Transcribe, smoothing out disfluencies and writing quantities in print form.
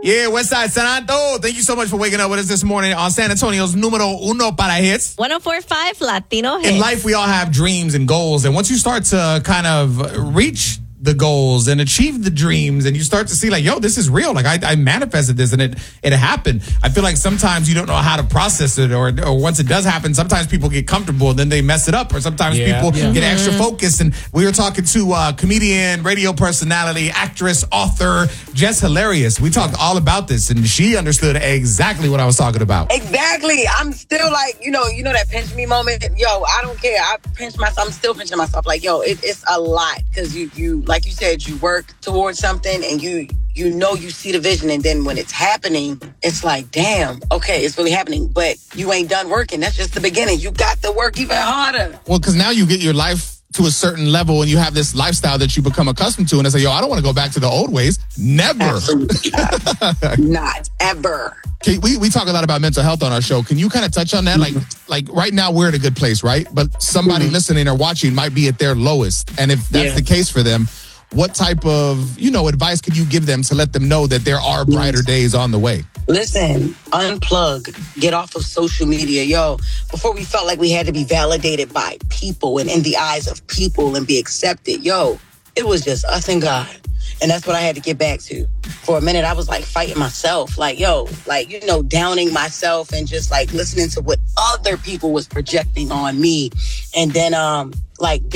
Yeah, Westside San Antonio. Thank you so much for waking up with us this morning on San Antonio's numero uno para hits. 104.5 Latino hits. In life, we all have dreams and goals. And once you start to kind of reach the goals and achieve the dreams, and you start to see like, yo, this is real. Like I manifested this and it happened. I feel like sometimes you don't know how to process it, or once it does happen, sometimes people get comfortable and then they mess it up, or sometimes people get extra focused. And we were talking to comedian, radio personality, actress, author, Jess Hilarious. We talked all about this, and she understood exactly what I was talking about. Exactly. I'm still like, you know that pinch me moment. Yo, I don't care. I pinch myself. I'm still pinching myself. Like, yo, it's a lot, because you like you said, you work towards something and you see the vision, and then when it's happening, it's like, damn, okay, it's really happening, but you ain't done working. That's just the beginning. You got to work even harder. Well, because now you get your life to a certain level and you have this lifestyle that you become accustomed to, and it's like, yo, I don't want to go back to the old ways. Never. Absolutely not. Not ever. Okay, we talk a lot about mental health on our show. Can you kind of touch on that? Like right now we're in a good place, right? But somebody listening or watching might be at their lowest. And if that's the case for them, what type of, advice could you give them to let them know that there are brighter days on the way? Listen, unplug, get off of social media. Yo, before we felt like we had to be validated by people and in the eyes of people and be accepted, yo, it was just us and God. And that's what I had to get back to. For a minute, I was like fighting myself, like, yo, like, downing myself and just like listening to what other people was projecting on me. And then,